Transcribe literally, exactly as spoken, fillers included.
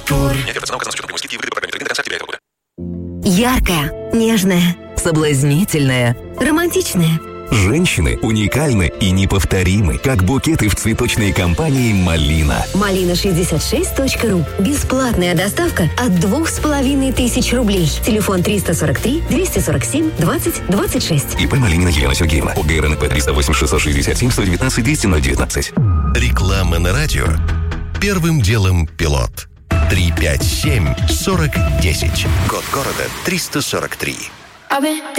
Пурпур. Яркая, нежная, соблазнительная, романтичная. Женщины уникальны и неповторимы, как букеты в цветочной компании «Малина». малина шестьдесят шесть точка ру. Бесплатная доставка от двух с половиной тысяч рублей. Телефон триста сорок три двести сорок семь двадцать двадцать шесть. ИП Малинина Елена Сергеевна. ОГРНП триста восемь шестьсот шестьдесят семь сто девятнадцать двести ноль девятнадцать. Реклама на радио. Первым делом пилот. три пять семь сорок десять. Код города триста сорок три.